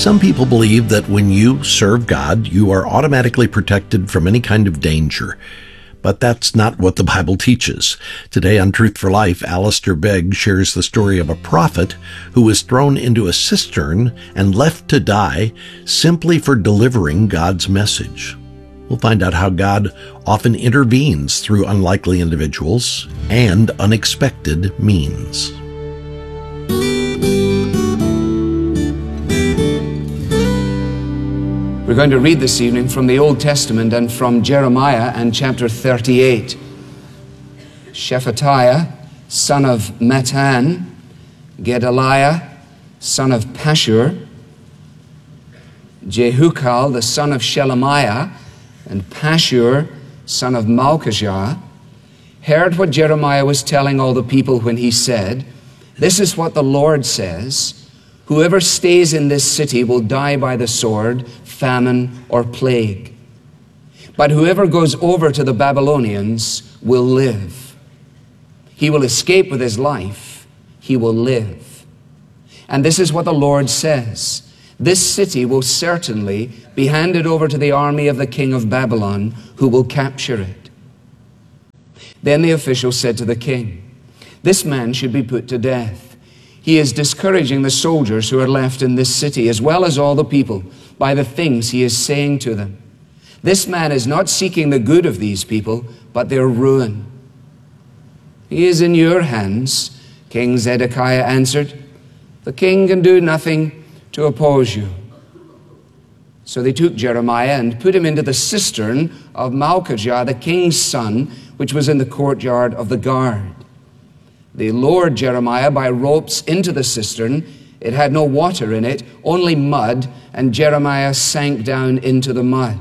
Some people believe that when you serve God, you are automatically protected from any kind of danger. But that's not what the Bible teaches. Today on Truth for Life, Alistair Begg shares the story of a prophet who was thrown into a cistern and left to die simply for delivering God's message. We'll find out how God often intervenes through unlikely individuals and unexpected means. We're going to read this evening from the Old Testament and from Jeremiah and chapter 38. Shephatiah, son of Mattan, Gedaliah, son of Pashur, Jehukal, the son of Shelemiah, and Pashur, son of Malchijah, heard what Jeremiah was telling all the people when he said, "This is what the Lord says, whoever stays in this city will die by the sword, famine, or plague. But whoever goes over to the Babylonians will live. He will escape with his life. He will live. And this is what the Lord says. This city will certainly be handed over to the army of the king of Babylon, who will capture it." Then the official said to the king, "This man should be put to death. He is discouraging the soldiers who are left in this city, as well as all the people, by the things he is saying to them. This man is not seeking the good of these people, but their ruin." "He is in your hands," King Zedekiah answered. "The king can do nothing to oppose you." So they took Jeremiah and put him into the cistern of Malchijah, the king's son, which was in the courtyard of the guard. They lowered Jeremiah by ropes into the cistern. It had no water in it, only mud, and Jeremiah sank down into the mud.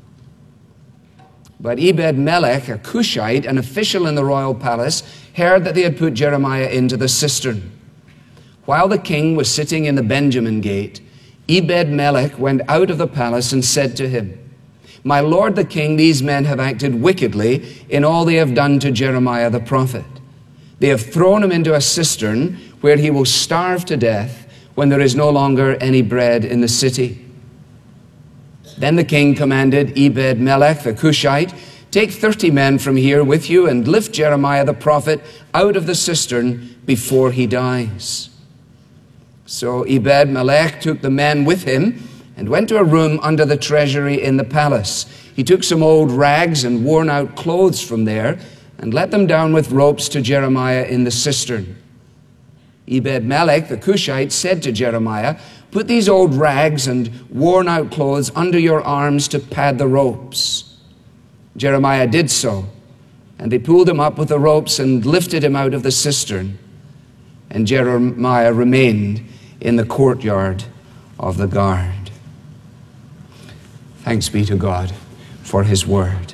But Ebed-Melech, a Cushite, an official in the royal palace, heard that they had put Jeremiah into the cistern. While the king was sitting in the Benjamin gate, Ebed-Melech went out of the palace and said to him, "My lord the king, these men have acted wickedly in all they have done to Jeremiah the prophet. They have thrown him into a cistern where he will starve to death when there is no longer any bread in the city." Then the king commanded Ebed-Melech the Cushite, "Take 30 men from here with you and lift Jeremiah the prophet out of the cistern before he dies." So Ebed-Melech took the men with him and went to a room under the treasury in the palace. He took some old rags and worn-out clothes from there and let them down with ropes to Jeremiah in the cistern. Ebed-Melech the Cushite said to Jeremiah, "Put these old rags and worn-out clothes under your arms to pad the ropes." Jeremiah did so, and they pulled him up with the ropes and lifted him out of the cistern. And Jeremiah remained in the courtyard of the guard. Thanks be to God for his word.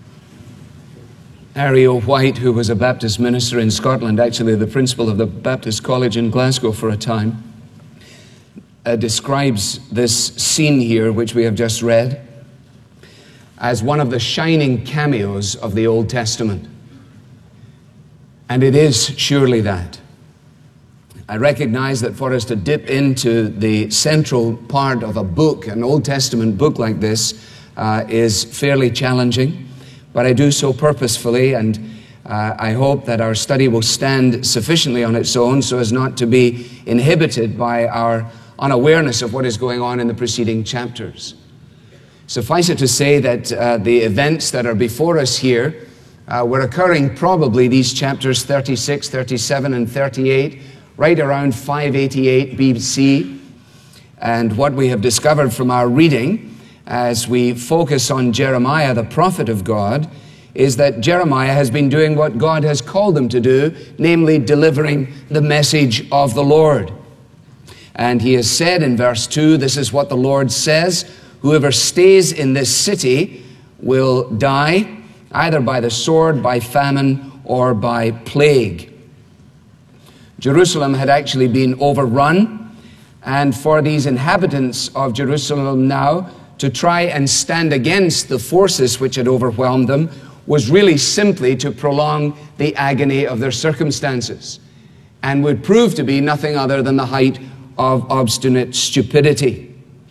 Harry O'White, who was a Baptist minister in Scotland, actually the principal of the Baptist College in Glasgow for a time, describes this scene here, which we have just read, as one of the shining cameos of the Old Testament. And it is surely that. I recognize that for us to dip into the central part of a book, an Old Testament book like this, is fairly challenging. But I do so purposefully, and I hope that our study will stand sufficiently on its own so as not to be inhibited by our unawareness of what is going on in the preceding chapters. Suffice it to say that the events that are before us here were occurring probably these chapters 36, 37, and 38, right around 588 BC. And what we have discovered from our reading as we focus on Jeremiah, the prophet of God, is that Jeremiah has been doing what God has called him to do, namely delivering the message of the Lord. And he has said in verse 2, "This is what the Lord says, whoever stays in this city will die, either by the sword, by famine, or by plague." Jerusalem had actually been overrun, and for these inhabitants of Jerusalem now to try and stand against the forces which had overwhelmed them was really simply to prolong the agony of their circumstances, and would prove to be nothing other than the height of obstinate stupidity.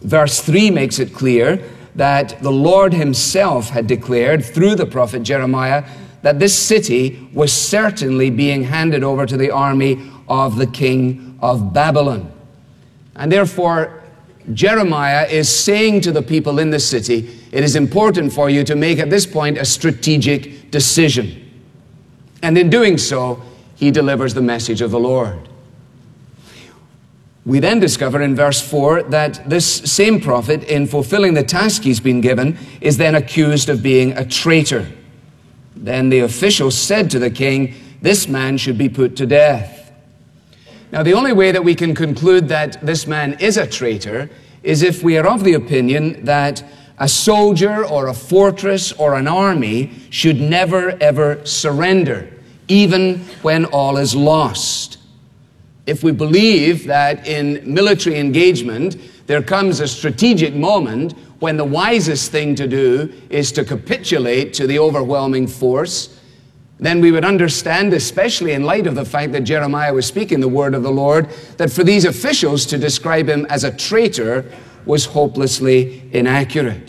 Verse 3 makes it clear that the Lord himself had declared through the prophet Jeremiah that this city was certainly being handed over to the army of the king of Babylon. And therefore, Jeremiah is saying to the people in the city, it is important for you to make at this point a strategic decision. And in doing so, he delivers the message of the Lord. We then discover in verse 4 that this same prophet, in fulfilling the task he's been given, is then accused of being a traitor. Then the officials said to the king, this man should be put to death. Now, the only way that we can conclude that this man is a traitor is if we are of the opinion that a soldier or a fortress or an army should never, ever surrender, even when all is lost. If we believe that in military engagement, there comes a strategic moment when the wisest thing to do is to capitulate to the overwhelming force, then we would understand, especially in light of the fact that Jeremiah was speaking the word of the Lord, that for these officials to describe him as a traitor was hopelessly inaccurate.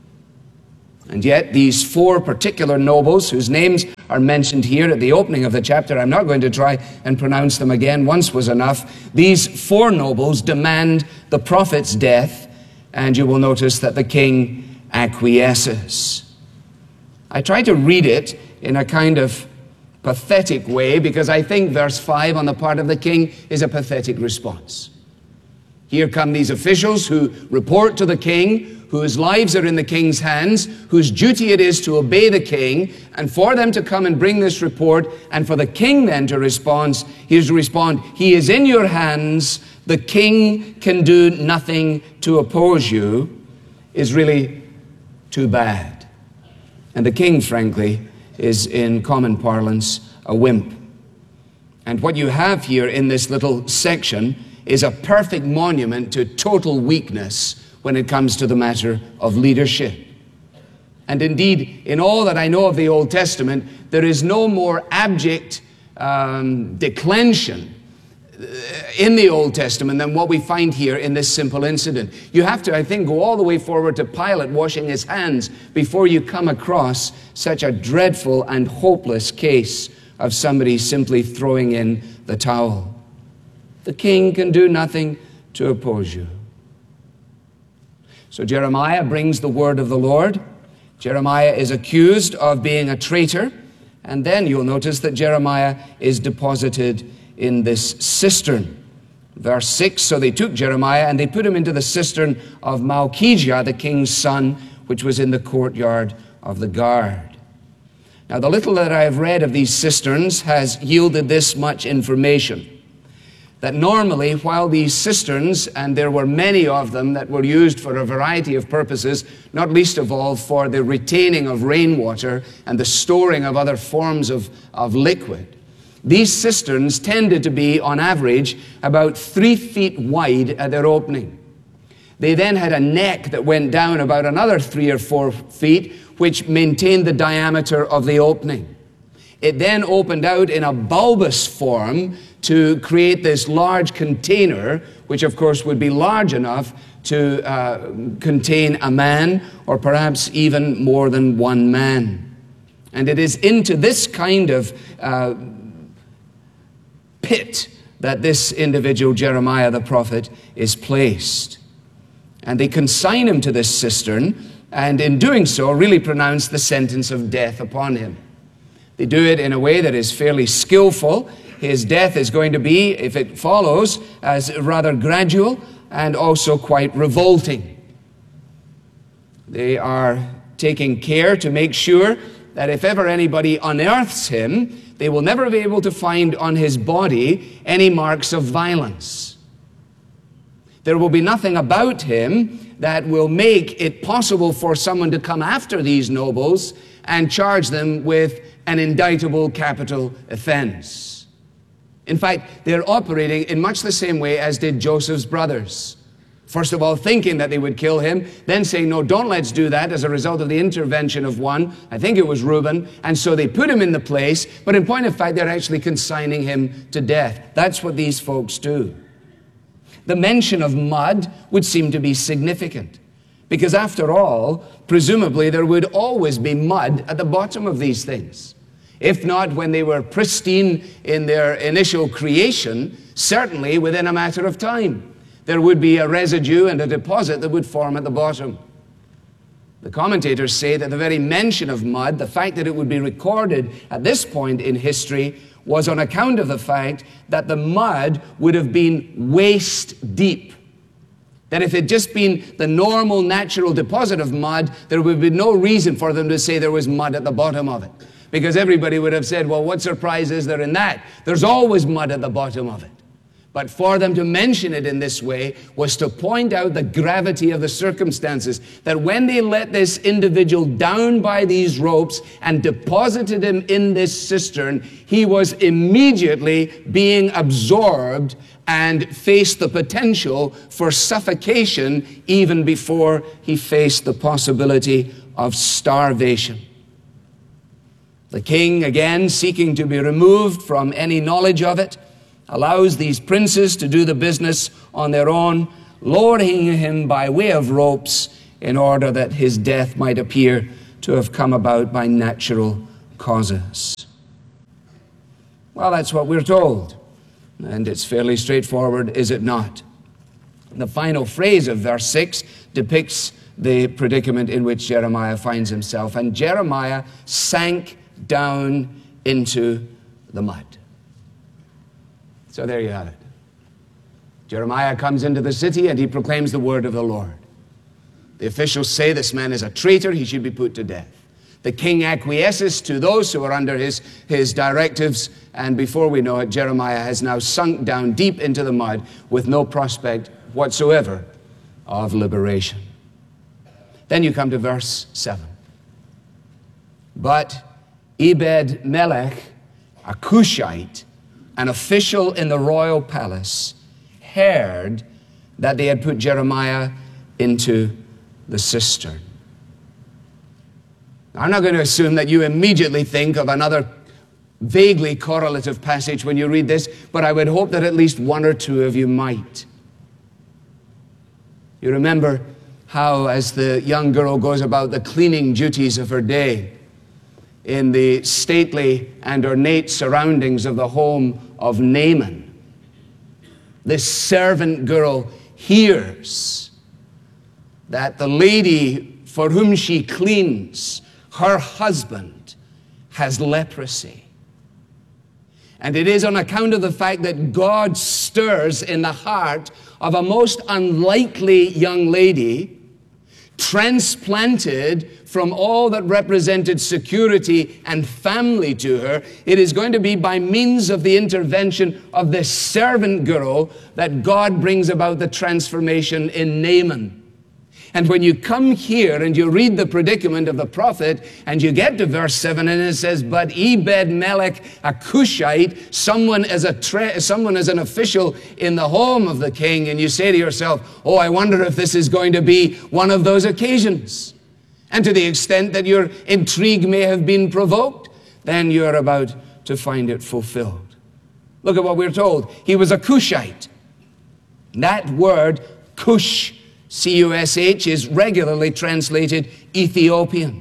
And yet these four particular nobles, whose names are mentioned here at the opening of the chapter, I'm not going to try and pronounce them again, once was enough. These four nobles demand the prophet's death, and you will notice that the king acquiesces. I try to read it in a kind of pathetic way because I think verse 5 on the part of the king is a pathetic response. Here come these officials who report to the king, whose lives are in the king's hands, whose duty it is to obey the king, and for them to come and bring this report, and for the king then to respond, he is in your hands, the king can do nothing to oppose you, is really too bad. And the king, frankly, is in common parlance a wimp. And what you have here in this little section is a perfect monument to total weakness when it comes to the matter of leadership. And indeed, in all that I know of the Old Testament, there is no more abject declension in the Old Testament than what we find here in this simple incident. You have to, I think, go all the way forward to Pilate washing his hands before you come across such a dreadful and hopeless case of somebody simply throwing in the towel. The king can do nothing to oppose you. So Jeremiah brings the word of the Lord. Jeremiah is accused of being a traitor. And then you'll notice that Jeremiah is deposited in this cistern. Verse 6, so they took Jeremiah and they put him into the cistern of Malchijah, the king's son, which was in the courtyard of the guard. Now, the little that I have read of these cisterns has yielded this much information. That normally, while these cisterns, and there were many of them that were used for a variety of purposes, not least of all for the retaining of rainwater and the storing of other forms of liquid, these cisterns tended to be, on average, about 3 feet wide at their opening. They then had a neck that went down about another 3 or 4 feet, which maintained the diameter of the opening. It then opened out in a bulbous form to create this large container, which of course would be large enough to contain a man, or perhaps even more than one man. And it is into this kind of pit that this individual, Jeremiah the prophet, is placed. And they consign him to this cistern, and in doing so, really pronounce the sentence of death upon him. They do it in a way that is fairly skillful. His death is going to be, if it follows, as rather gradual and also quite revolting. They are taking care to make sure that if ever anybody unearths him, they will never be able to find on his body any marks of violence. There will be nothing about him that will make it possible for someone to come after these nobles and charge them with an indictable capital offense. In fact, they're operating in much the same way as did Joseph's brothers. First of all, thinking that they would kill him, then saying, no, don't let's do that, as a result of the intervention of one, I think it was Reuben, and so they put him in the place, but in point of fact, they're actually consigning him to death. That's what these folks do. The mention of mud would seem to be significant, because after all, presumably there would always be mud at the bottom of these things. If not when they were pristine in their initial creation, certainly within a matter of time, there would be a residue and a deposit that would form at the bottom. The commentators say that the very mention of mud, the fact that it would be recorded at this point in history, was on account of the fact that the mud would have been waist deep. That if it had just been the normal natural deposit of mud, there would be no reason for them to say there was mud at the bottom of it. Because everybody would have said, well, what surprise is there in that? There's always mud at the bottom of it. But for them to mention it in this way was to point out the gravity of the circumstances, that when they let this individual down by these ropes and deposited him in this cistern, he was immediately being absorbed and faced the potential for suffocation even before he faced the possibility of starvation. The king, again, seeking to be removed from any knowledge of it, allows these princes to do the business on their own, lowering him by way of ropes in order that his death might appear to have come about by natural causes. Well, that's what we're told, and it's fairly straightforward, is it not? The final phrase of verse 6 depicts the predicament in which Jeremiah finds himself, and Jeremiah sank down into the mud. So there you have it. Jeremiah comes into the city and he proclaims the word of the Lord. The officials say this man is a traitor, he should be put to death. The king acquiesces to those who are under his directives, and before we know it, Jeremiah has now sunk down deep into the mud with no prospect whatsoever of liberation. Then you come to verse 7. But Ebed-Melech, a Cushite, an official in the royal palace, heard that they had put Jeremiah into the cistern. Now, I'm not going to assume that you immediately think of another vaguely correlative passage when you read this, but I would hope that at least one or two of you might. You remember how, as the young girl goes about the cleaning duties of her day, in the stately and ornate surroundings of the home of Naaman, this servant girl hears that the lady for whom she cleans, her husband, has leprosy. And it is on account of the fact that God stirs in the heart of a most unlikely young lady, transplanted from all that represented security and family to her. It is going to be by means of the intervention of this servant girl that God brings about the transformation in Naaman. And when you come here and you read the predicament of the prophet and you get to verse 7 and it says, but Ebed-Melech, a Cushite, someone as an official in the home of the king, and you say to yourself, oh, I wonder if this is going to be one of those occasions. And to the extent that your intrigue may have been provoked, then you're about to find it fulfilled. Look at what we're told. He was a Cushite. That word, Cush, C-U-S-H, is regularly translated Ethiopian.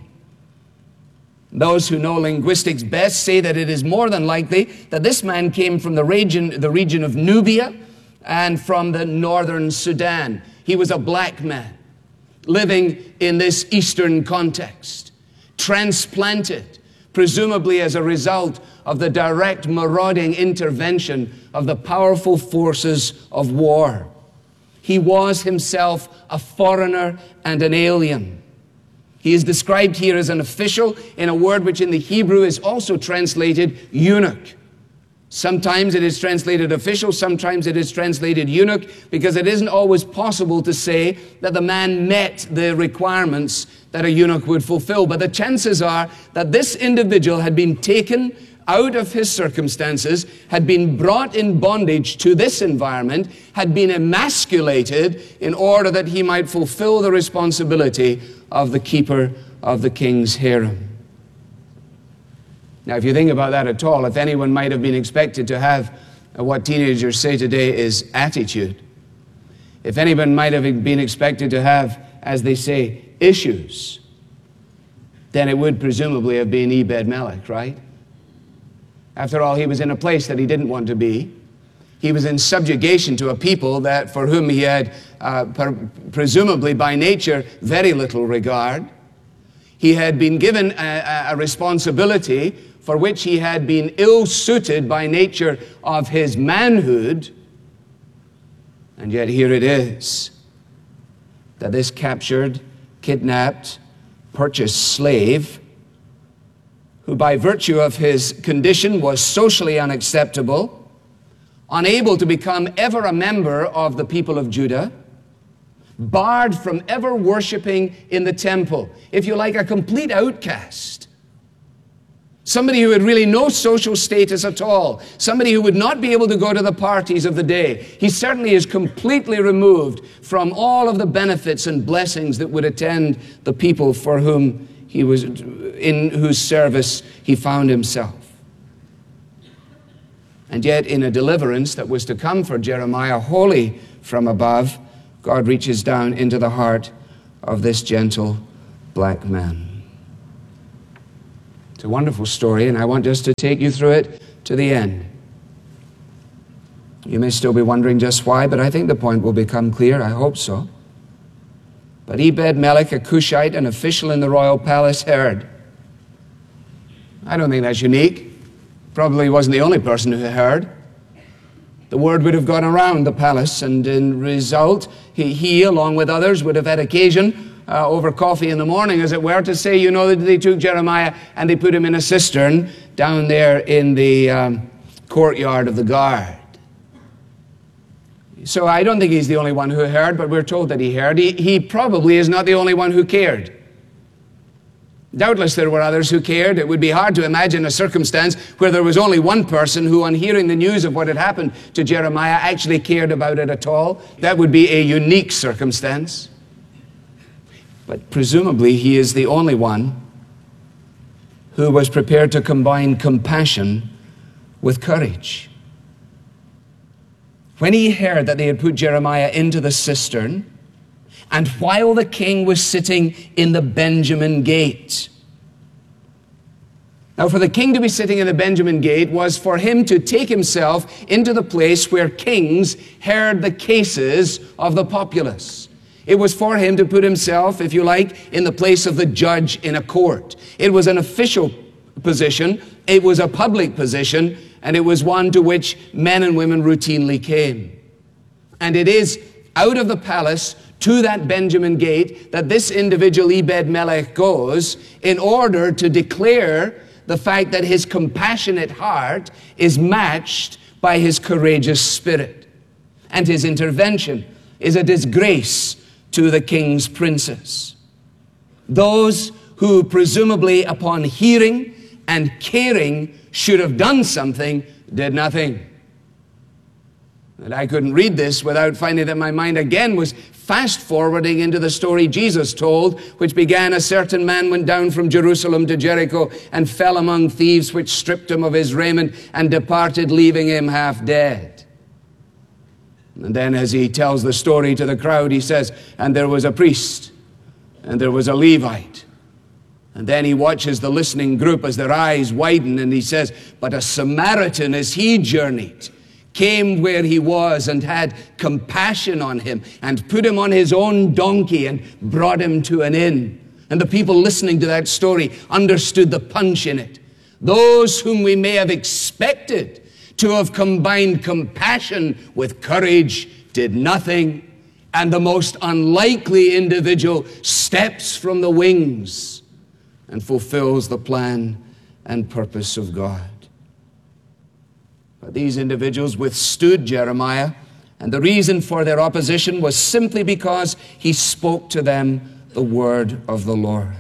Those who know linguistics best say that it is more than likely that this man came from the region of Nubia and from the northern Sudan. He was a black man living in this eastern context, transplanted, presumably as a result of the direct marauding intervention of the powerful forces of war. He was himself a foreigner and an alien. He is described here as an official in a word which in the Hebrew is also translated eunuch. Sometimes it is translated official, sometimes it is translated eunuch, because it isn't always possible to say that the man met the requirements that a eunuch would fulfill. But the chances are that this individual had been taken out of his circumstances, had been brought in bondage to this environment, had been emasculated in order that he might fulfill the responsibility of the keeper of the king's harem. Now, if you think about that at all, if anyone might have been expected to have what teenagers say today is attitude, If anyone might have been expected to have, as they say, issues, then it would presumably have been Ebed-Melech, right? After all, he was in a place that he didn't want to be. He was in subjugation to a people that for whom he had, presumably by nature, very little regard. He had been given a responsibility for which he had been ill-suited by nature of his manhood. And yet here it is, that this captured, kidnapped, purchased slave, who by virtue of his condition was socially unacceptable, unable to become ever a member of the people of Judah, barred from ever worshiping in the temple, if you like, a complete outcast, somebody who had really no social status at all, somebody who would not be able to go to the parties of the day. He certainly is completely removed from all of the benefits and blessings that would attend the people for whom he was, in whose service he found himself. And yet, in a deliverance that was to come for Jeremiah wholly from above, God reaches down into the heart of this gentle black man. It's a wonderful story, and I want just to take you through it to the end. You may still be wondering just why, but I think the point will become clear. I hope so. But Ebed-Melech, a Cushite, an official in the royal palace, heard. I don't think that's unique. Probably wasn't the only person who heard. The word would have gone around the palace, and in result, he along with others, would have had occasion over coffee in the morning, as it were, to say, you know, that they took Jeremiah and they put him in a cistern down there in the courtyard of the guard. So I don't think he's the only one who heard, but we're told that he heard. He probably is not the only one who cared. Doubtless there were others who cared. It would be hard to imagine a circumstance where there was only one person who, on hearing the news of what had happened to Jeremiah, actually cared about it at all. That would be a unique circumstance. But presumably he is the only one who was prepared to combine compassion with courage. When he heard that they had put Jeremiah into the cistern, and while the king was sitting in the Benjamin gate. Now, for the king to be sitting in the Benjamin gate was for him to take himself into the place where kings heard the cases of the populace. It was for him to put himself, if you like, in the place of the judge in a court. It was an official position, it was a public position, and it was one to which men and women routinely came. And it is out of the palace to that Benjamin gate that this individual Ebed-Melech goes in order to declare the fact that his compassionate heart is matched by his courageous spirit. And his intervention is a disgrace to the king's princes. Those who presumably upon hearing and caring should have done something, did nothing. And I couldn't read this without finding that my mind again was fast-forwarding into the story Jesus told, which began, a certain man went down from Jerusalem to Jericho and fell among thieves, which stripped him of his raiment and departed, leaving him half dead. And then as he tells the story to the crowd, he says, and there was a priest, and there was a Levite. And then he watches the listening group as their eyes widen, and he says, but a Samaritan, as he journeyed, came where he was and had compassion on him and put him on his own donkey and brought him to an inn. And the people listening to that story understood the punch in it. Those whom we may have expected to have combined compassion with courage did nothing, and the most unlikely individual steps from the wings and fulfills the plan and purpose of God. But these individuals withstood Jeremiah, and the reason for their opposition was simply because he spoke to them the word of the Lord.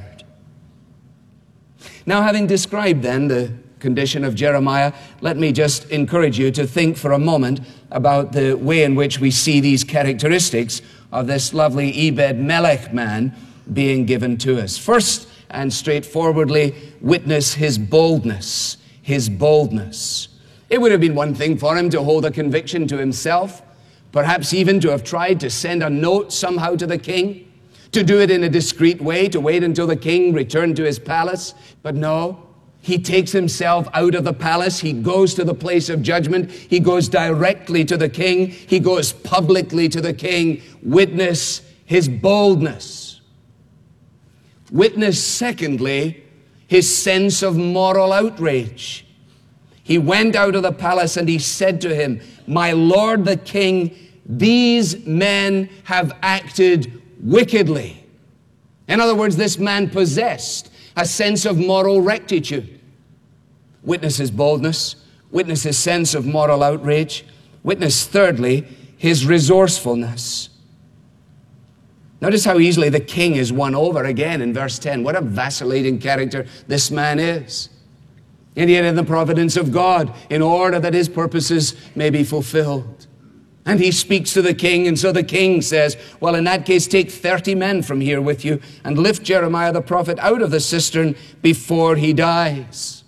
Now, having described then the condition of Jeremiah, let me just encourage you to think for a moment about the way in which we see these characteristics of this lovely Ebed-Melech man being given to us. First, and straightforwardly, witness his boldness. His boldness. It would have been one thing for him to hold a conviction to himself, perhaps even to have tried to send a note somehow to the king, to do it in a discreet way, to wait until the king returned to his palace. But no, he takes himself out of the palace. He goes to the place of judgment. He goes directly to the king. He goes publicly to the king. Witness his boldness. Witness, secondly, his sense of moral outrage. He went out of the palace and he said to him, "My lord the king, these men have acted wickedly." In other words, this man possessed a sense of moral rectitude. Witness his boldness. Witness his sense of moral outrage. Witness, thirdly, his resourcefulness. Notice how easily the king is won over again in verse 10. What a vacillating character this man is. And yet in the providence of God, in order that his purposes may be fulfilled. And he speaks to the king, and so the king says, well, in that case, take 30 men from here with you and lift Jeremiah the prophet out of the cistern before he dies.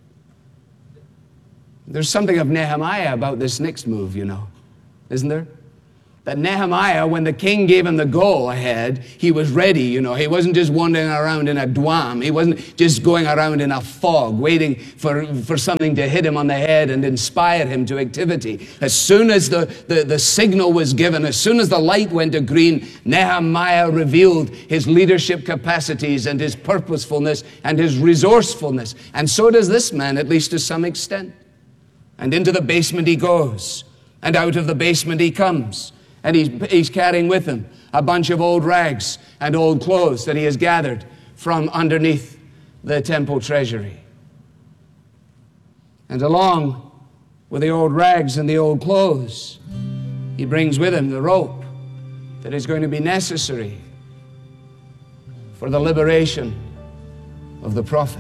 There's something of Nehemiah about this next move, you know, isn't there? That Nehemiah, when the king gave him the go-ahead, he was ready, you know. He wasn't just wandering around in a dwam. He wasn't just going around in a fog, waiting for something to hit him on the head and inspire him to activity. As soon as the signal was given, as soon as the light went to green, Nehemiah revealed his leadership capacities and his purposefulness and his resourcefulness. And so does this man, at least to some extent. And into the basement he goes, and out of the basement he comes. And he's carrying with him a bunch of old rags and old clothes that he has gathered from underneath the temple treasury. And along with the old rags and the old clothes, he brings with him the rope that is going to be necessary for the liberation of the prophet.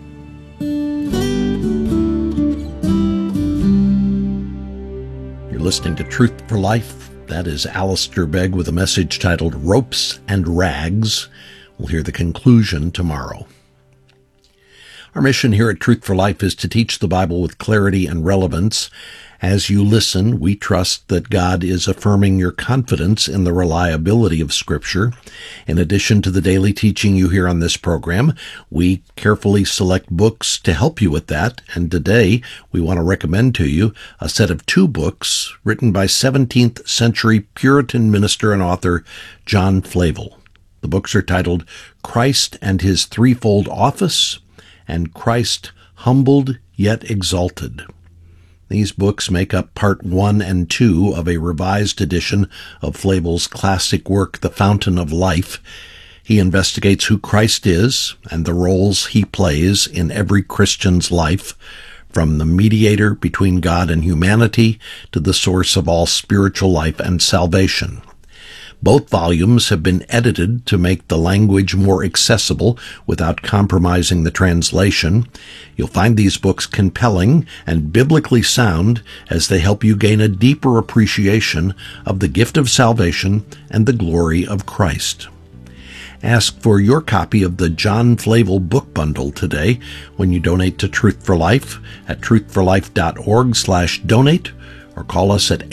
You're listening to Truth for Life. That is Alistair Begg with a message titled Ropes and Rags. We'll hear the conclusion tomorrow. Our mission here at Truth for Life is to teach the Bible with clarity and relevance. As you listen, we trust that God is affirming your confidence in the reliability of Scripture. In addition to the daily teaching you hear on this program, we carefully select books to help you with that. And today, we want to recommend to you a set of 2 books written by 17th century Puritan minister and author John Flavel. The books are titled Christ and His Threefold Office and Christ Humbled Yet Exalted. These books make up part 1 and 2 of a revised edition of Flavel's classic work, The Fountain of Life. He investigates who Christ is and the roles he plays in every Christian's life, from the mediator between God and humanity to the source of all spiritual life and salvation. Both volumes have been edited to make the language more accessible without compromising the translation. You'll find these books compelling and biblically sound as they help you gain a deeper appreciation of the gift of salvation and the glory of Christ. Ask for your copy of the John Flavel book bundle today when you donate to Truth for Life at truthforlife.org/donate or call us at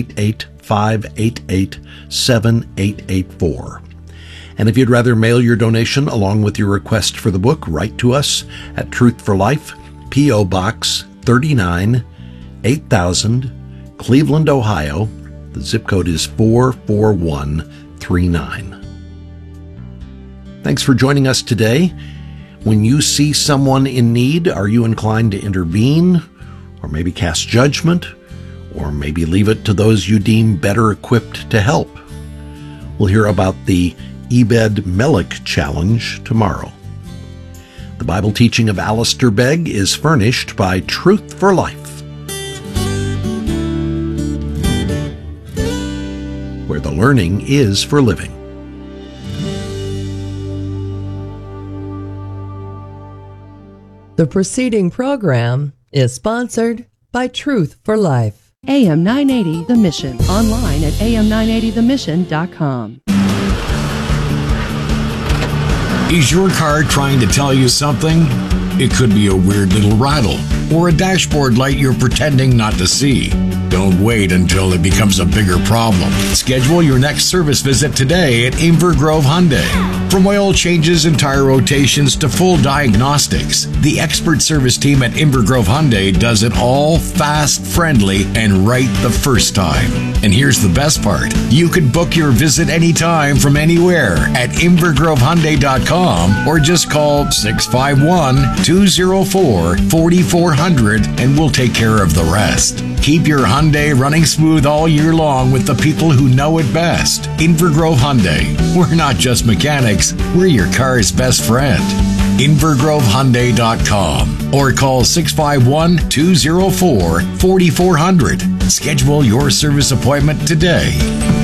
888-588-7884. And if you'd rather mail your donation along with your request for the book, write to us at Truth for Life, P.O. Box 39, 8000, Cleveland, Ohio. The zip code is 44139. Thanks for joining us today. When you see someone in need, are you inclined to intervene or maybe cast judgment? Or maybe leave it to those you deem better equipped to help? We'll hear about the Ebed Melech Challenge tomorrow. The Bible teaching of Alistair Begg is furnished by Truth for Life, where the learning is for living. The preceding program is sponsored by Truth for Life. AM 980 The Mission. Online at am980themission.com. Is your car trying to tell you something? It could be a weird little rattle, or a dashboard light you're pretending not to see. Don't wait until it becomes a bigger problem. Schedule your next service visit today at Inver Grove Hyundai. From oil changes and tire rotations to full diagnostics, the expert service team at Inver Grove Hyundai does it all fast, friendly, and right the first time. And here's the best part. You can book your visit anytime from anywhere at invergrovehyundai.com or just call 651-204-4400 and we'll take care of the rest. Keep your Hyundai running smooth all year long with the people who know it best. Inver Grove Hyundai. We're not just mechanics, we're your car's best friend. invergrovehyundai.com or call 651-204-4400. Schedule your service appointment today.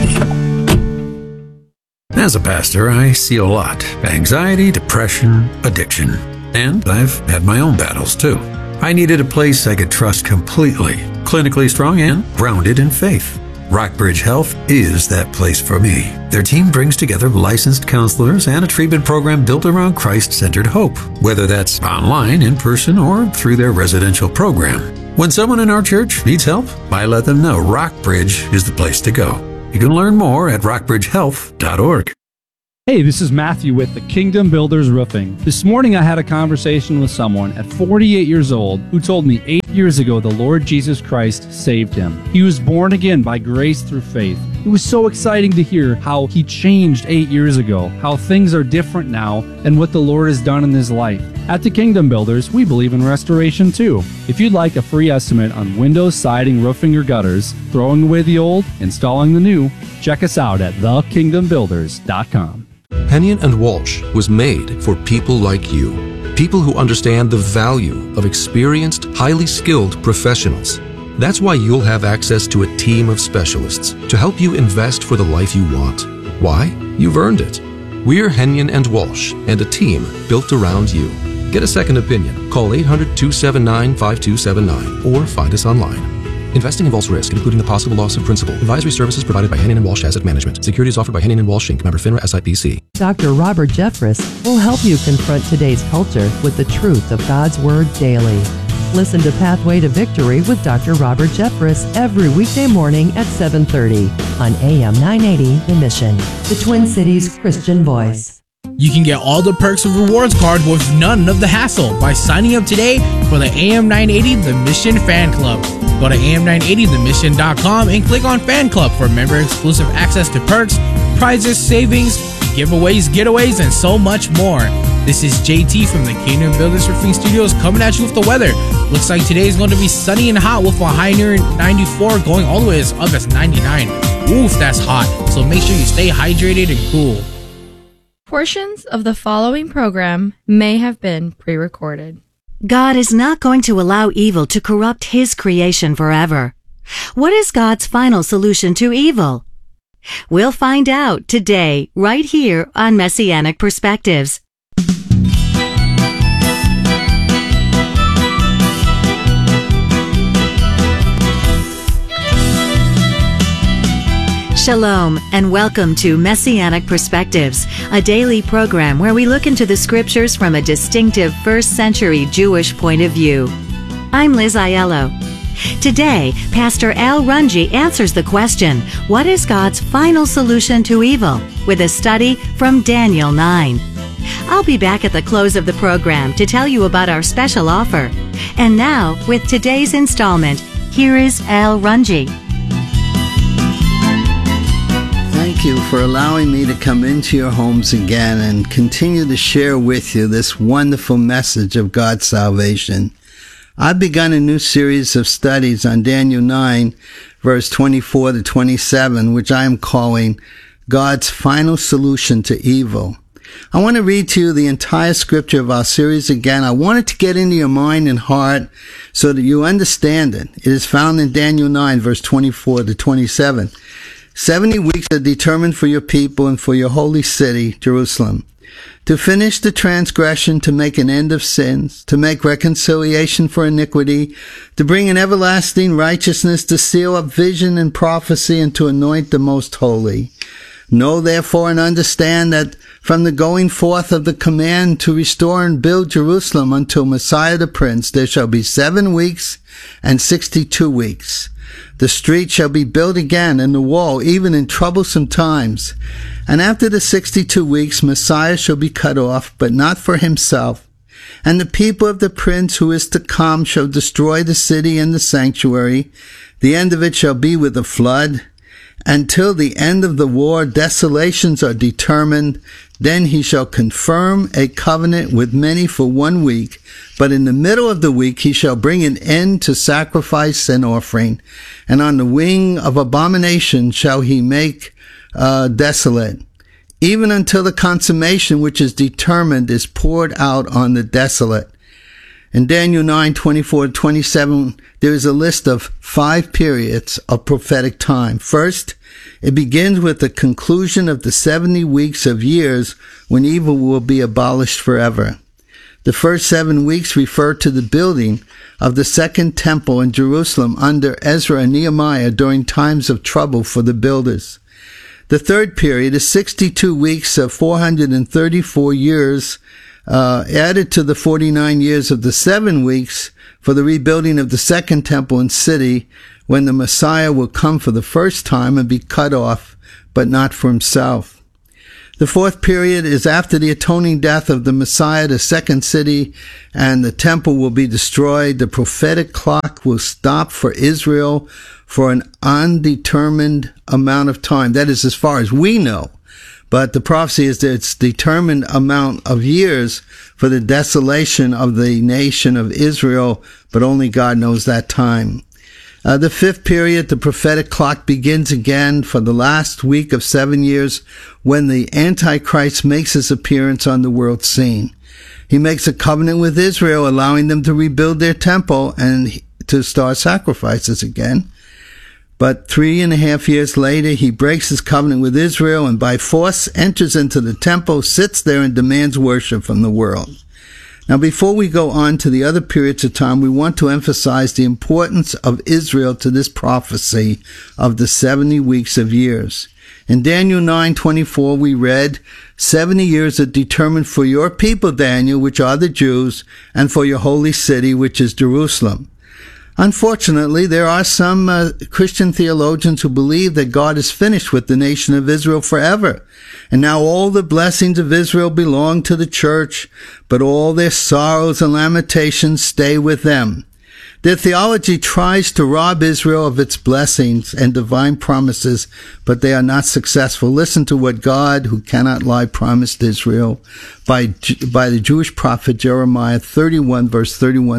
As a pastor, I see a lot. Anxiety, depression, addiction. And I've had my own battles too. I needed a place I could trust completely, clinically strong and grounded in faith. Rockbridge Health is that place for me. Their team brings together licensed counselors and a treatment program built around Christ-centered hope, whether that's online, in person, or through their residential program. When someone in our church needs help, I let them know Rockbridge is the place to go. You can learn more at rockbridgehealth.org. Hey, this is Matthew with the Kingdom Builders Roofing. This morning I had a conversation with someone at 48 years old who told me 8 years ago the Lord Jesus Christ saved him. He was born again by grace through faith. It was so exciting to hear how he changed 8 years ago, how things are different now, and what the Lord has done in his life. At the Kingdom Builders, we believe in restoration too. If you'd like a free estimate on windows, siding, roofing, or gutters, throwing away the old, installing the new, check us out at thekingdombuilders.com. Hennion & Walsh was made for people like you, people who understand the value of experienced, highly skilled professionals. That's why you'll have access to a team of specialists to help you invest for the life you want. Why? You've earned it. We're Hennion & Walsh and a team built around you. Get a second opinion. Call 800-279-5279 or find us online. Investing involves risk, including the possible loss of principal. Advisory services provided by Hennion & Walsh Asset Management. Securities offered by Hennion & Walsh Inc. Member FINRA SIPC. Dr. Robert Jeffress will help you confront today's culture with the truth of God's Word daily. Listen to Pathway to Victory with Dr. Robert Jeffress every weekday morning at 7:30 on AM 980 The Mission, the Twin Cities Christian Voice. You can get all the perks of Rewards card with none of the hassle by signing up today for the AM 980 The Mission Fan Club. Go to am980themission.com and click on Fan Club for member-exclusive access to perks, prizes, savings, giveaways, getaways, and so much more. This is JT from the Kingdom Builders Roofing Studios coming at you with the weather. Looks like today is going to be sunny and hot with a high near 94 going all the way up as 99. Oof, that's hot. So make sure you stay hydrated and cool. Portions of the following program may have been pre-recorded. God is not going to allow evil to corrupt His creation forever. What is God's final solution to evil? We'll find out today, right here on Messianic Perspectives. Shalom and welcome to Messianic Perspectives, a daily program where we look into the scriptures from a distinctive first-century Jewish point of view. I'm Liz Aiello. Today, Pastor Al Runge answers the question, what is God's final solution to evil? With a study from Daniel 9. I'll be back at the close of the program to tell you about our special offer. And now, with today's installment, here is Al Runge. Thank you for allowing me to come into your homes again and continue to share with you this wonderful message of God's salvation. I've begun a new series of studies on Daniel 9, verse 24 to 27, which I am calling God's Final Solution to Evil. I want to read to you the entire scripture of our series again. I want it to get into your mind and heart so that you understand it. It is found in Daniel 9, verse 24 to 27. 70 weeks are determined for your people and for your holy city, Jerusalem, to finish the transgression, to make an end of sins, to make reconciliation for iniquity, to bring an everlasting righteousness, to seal up vision and prophecy, and to anoint the most holy. Know therefore and understand that from the going forth of the command to restore and build Jerusalem until Messiah the Prince, there shall be 7 weeks and 62 weeks. The street shall be built again, and the wall, even in troublesome times. And after the 62 weeks, Messiah shall be cut off, but not for himself. And the people of the prince who is to come shall destroy the city and the sanctuary. The end of it shall be with a flood. Until the end of the war, desolations are determined. Then he shall confirm a covenant with many for 1 week. But in the middle of the week he shall bring an end to sacrifice and offering. And on the wing of abomination shall he make desolate, even until the consummation which is determined is poured out on the desolate. In Daniel 9:24-27, there is a list of 5 periods of prophetic time. First, it begins with the conclusion of the 70 weeks of years when evil will be abolished forever. The first 7 weeks refer to the building of the second temple in Jerusalem under Ezra and Nehemiah during times of trouble for the builders. The third period is 62 weeks of 434 years, added to the 49 years of the 7 weeks for the rebuilding of the second temple and city, when the Messiah will come for the first time and be cut off, but not for himself. The fourth period is after the atoning death of the Messiah, the second city and the temple will be destroyed. The prophetic clock will stop for Israel for an undetermined amount of time. That is as far as we know. But the prophecy is that it's determined amount of years for the desolation of the nation of Israel, but only God knows that time. The fifth period, the prophetic clock begins again for the last week of 7 years when the Antichrist makes his appearance on the world scene. He makes a covenant with Israel, allowing them to rebuild their temple and to start sacrifices again. But 3.5 years later, he breaks his covenant with Israel and by force enters into the temple, sits there and demands worship from the world. Now, before we go on to the other periods of time, we want to emphasize the importance of Israel to this prophecy of the 70 weeks of years. In Daniel 9:24, we read, 70 years are determined for your people, Daniel, which are the Jews, and for your holy city, which is Jerusalem. Unfortunately, there are some Christian theologians who believe that God is finished with the nation of Israel forever. And now all the blessings of Israel belong to the church, but all their sorrows and lamentations stay with them. Their theology tries to rob Israel of its blessings and divine promises, but they are not successful. Listen to what God, who cannot lie, promised Israel by the Jewish prophet Jeremiah 31, verse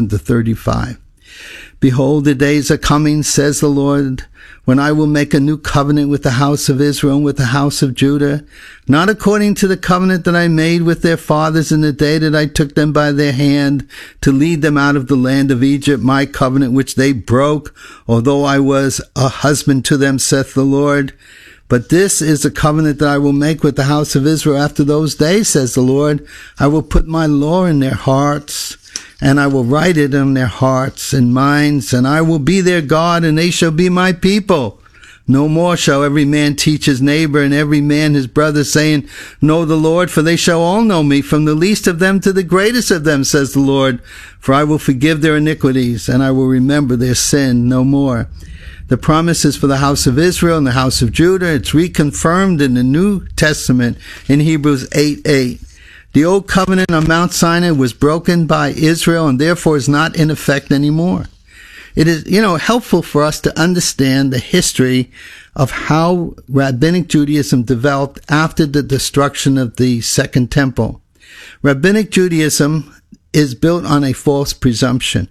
31-35. Behold, the days are coming, says the Lord, when I will make a new covenant with the house of Israel and with the house of Judah, not according to the covenant that I made with their fathers in the day that I took them by their hand to lead them out of the land of Egypt, my covenant which they broke, although I was a husband to them, saith the Lord. But this is the covenant that I will make with the house of Israel after those days, says the Lord. I will put my law in their hearts, and I will write it in their hearts and minds, and I will be their God, and they shall be my people. No more shall every man teach his neighbor, and every man his brother, saying, Know the Lord, for they shall all know me, from the least of them to the greatest of them, says the Lord. For I will forgive their iniquities, and I will remember their sin no more. The promise is for the house of Israel and the house of Judah. It's reconfirmed in the New Testament in Hebrews 8:8. The old covenant on Mount Sinai was broken by Israel and therefore is not in effect anymore. It is, helpful for us to understand the history of how Rabbinic Judaism developed after the destruction of the Second Temple. Rabbinic Judaism is built on a false presumption.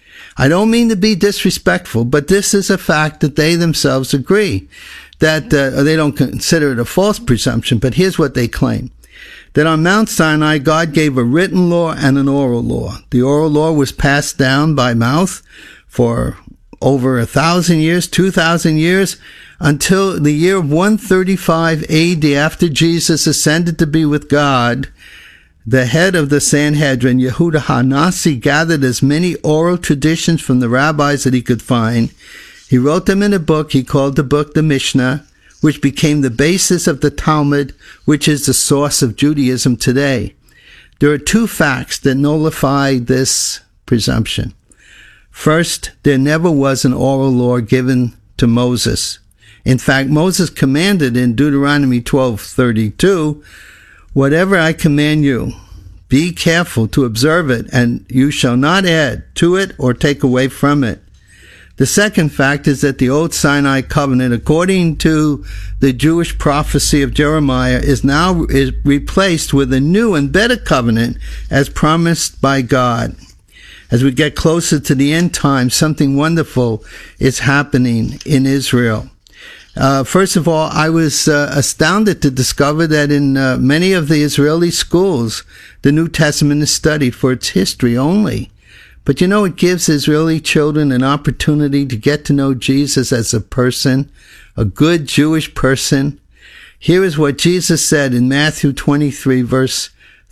I don't mean to be disrespectful, but this is a fact that they themselves agree that they don't consider it a false presumption, but here's what they claim. That on Mount Sinai, God gave a written law and an oral law. The oral law was passed down by mouth for over 1,000 years, 2,000 years, until the year 135 AD, after Jesus ascended to be with God. The head of the Sanhedrin, Yehuda HaNasi, gathered as many oral traditions from the rabbis that he could find. He wrote them in a book. He called the book the Mishnah, which became the basis of the Talmud, which is the source of Judaism today. There are two facts that nullify this presumption. First, there never was an oral law given to Moses. In fact, Moses commanded in Deuteronomy 12:32, "Whatever I command you, be careful to observe it, and you shall not add to it or take away from it." The second fact is that the old Sinai covenant, according to the Jewish prophecy of Jeremiah, is replaced with a new and better covenant as promised by God. As we get closer to the end time, something wonderful is happening in Israel. First of all, I was astounded to discover that in many of the Israeli schools, the New Testament is studied for its history only. But you know, it gives Israeli children an opportunity to get to know Jesus as a person, a good Jewish person. Here is what Jesus said in Matthew 23, verse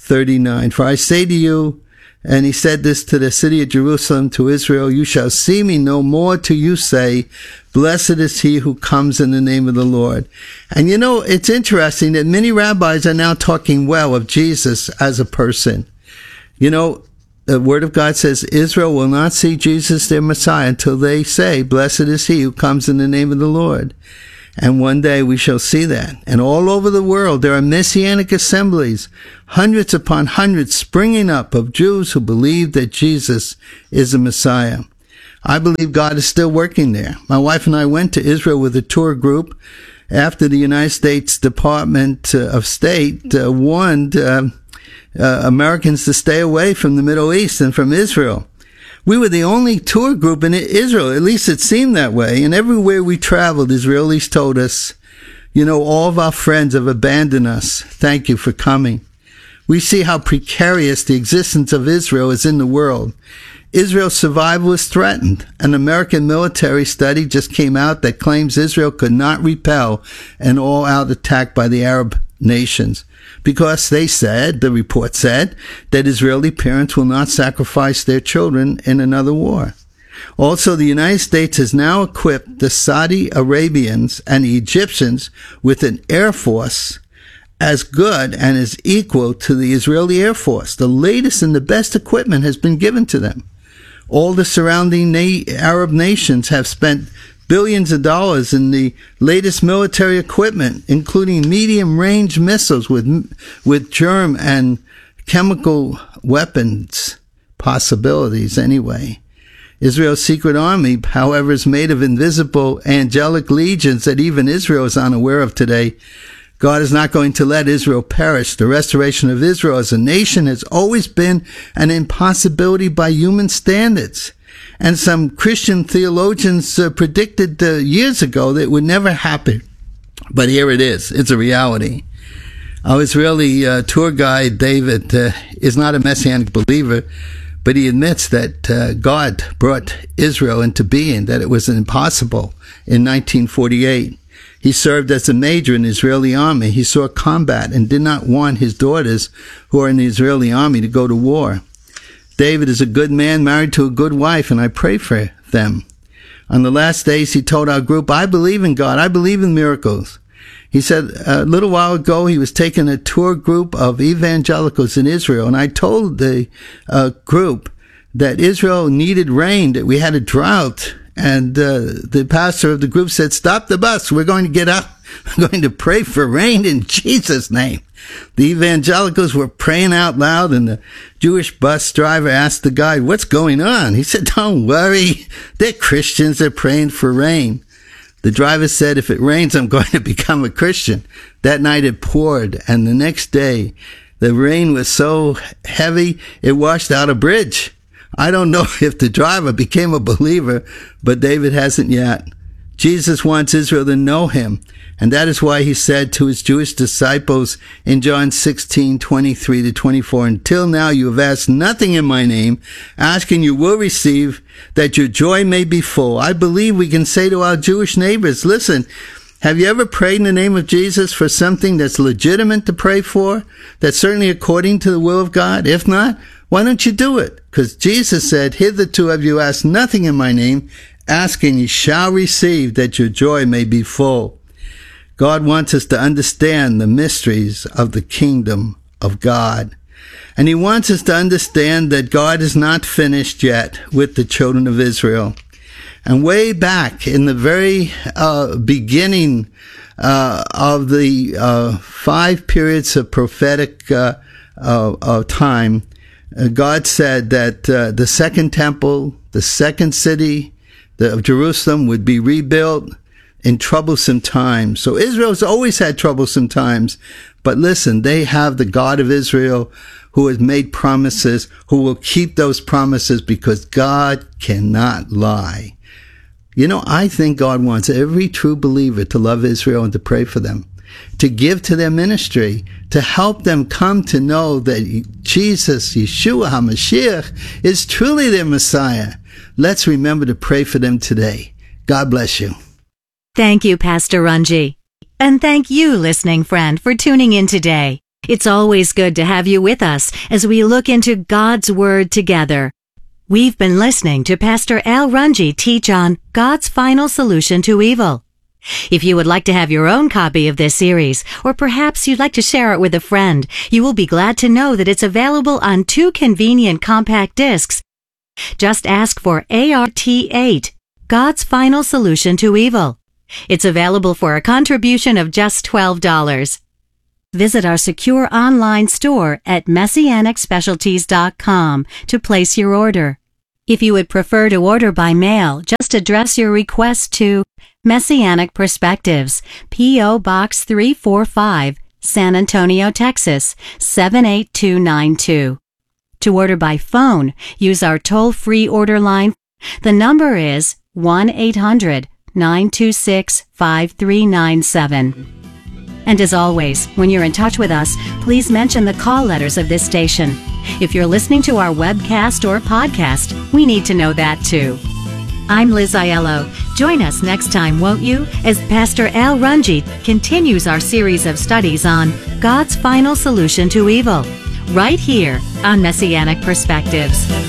39. "For I say to you," and he said this to the city of Jerusalem, to Israel, "you shall see me no more till you say, blessed is he who comes in the name of the Lord." And you know, it's interesting that many rabbis are now talking well of Jesus as a person. You know, the Word of God says Israel will not see Jesus their Messiah until they say, blessed is he who comes in the name of the Lord. And one day we shall see that. And all over the world there are messianic assemblies, hundreds upon hundreds springing up of Jews who believe that Jesus is the Messiah. I believe God is still working there. My wife and I went to Israel with a tour group after the United States Department of State warned Americans to stay away from the Middle East and from Israel. We were the only tour group in Israel, at least it seemed that way, and everywhere we traveled, Israelis told us, you know, all of our friends have abandoned us. Thank you for coming. We see how precarious the existence of Israel is in the world. Israel's survival is threatened. An American military study just came out that claims Israel could not repel an all-out attack by the Arab nations, because they said, the report said, that Israeli parents will not sacrifice their children in another war. Also, the United States has now equipped the Saudi Arabians and the Egyptians with an air force as good and as equal to the Israeli Air Force. The latest and the best equipment has been given to them. All the surrounding Arab nations have spent billions of dollars in the latest military equipment, including medium-range missiles with germ and chemical weapons possibilities anyway. Israel's secret army, however, is made of invisible angelic legions that even Israel is unaware of today. God is not going to let Israel perish. The restoration of Israel as a nation has always been an impossibility by human standards. And some Christian theologians predicted years ago that it would never happen. But here it is. It's a reality. Our Israeli tour guide, David, is not a Messianic believer, but he admits that God brought Israel into being, that it was impossible in 1948. He served as a major in the Israeli army. He saw combat and did not want his daughters, who are in the Israeli army, to go to war. David is a good man married to a good wife, and I pray for them. On the last days, he told our group, I believe in God. I believe in miracles. He said a little while ago he was taking a tour group of evangelicals in Israel, and I told the group that Israel needed rain, that we had a drought. And the pastor of the group said, stop the bus. We're going to get out. We're going to pray for rain in Jesus' name. The evangelicals were praying out loud, and the Jewish bus driver asked the guide, what's going on? He said, don't worry. They're Christians. They're praying for rain. The driver said, if it rains, I'm going to become a Christian. That night it poured, and the next day the rain was so heavy it washed out a bridge. I don't know if the driver became a believer, but David hasn't yet. Jesus wants Israel to know him, and that is why he said to his Jewish disciples in John 16:23-24, until now you have asked nothing in my name. Asking you will receive, that your joy may be full. I believe we can say to our Jewish neighbors, listen, have you ever prayed in the name of Jesus for something that's legitimate to pray for, that's certainly according to the will of God? If not, why don't you do it? Because Jesus said, hitherto have you asked nothing in my name, asking you shall receive, that your joy may be full. God wants us to understand the mysteries of the kingdom of God. And he wants us to understand that God is not finished yet with the children of Israel. And way back in the very beginning of the 5 periods of prophetic time, God said that the second temple, the second city of Jerusalem would be rebuilt in troublesome times. So Israel's always had troublesome times. But listen, they have the God of Israel who has made promises, who will keep those promises because God cannot lie. You know, I think God wants every true believer to love Israel and to pray for them, to give to their ministry, to help them come to know that Jesus, Yeshua HaMashiach, is truly their Messiah. Let's remember to pray for them today. God bless you. Thank you, Pastor Runji. And thank you, listening friend, for tuning in today. It's always good to have you with us as we look into God's Word together. We've been listening to Pastor Al Runji teach on God's final solution to evil. If you would like to have your own copy of this series, or perhaps you'd like to share it with a friend, you will be glad to know that it's available on 2 convenient compact discs. Just ask for ART8, God's Final Solution to Evil. It's available for a contribution of just $12. Visit our secure online store at messianicspecialties.com to place your order. If you would prefer to order by mail, just address your request to Messianic Perspectives, P.O. Box 345, San Antonio, Texas, 78292. To order by phone, use our toll-free order line. The number is 1-800-926-5397. And as always, when you're in touch with us, please mention the call letters of this station. If you're listening to our webcast or podcast, we need to know that too. I'm Liz Aiello. Join us next time, won't you, as Pastor Al Runji continues our series of studies on God's Final Solution to Evil, right here on Messianic Perspectives.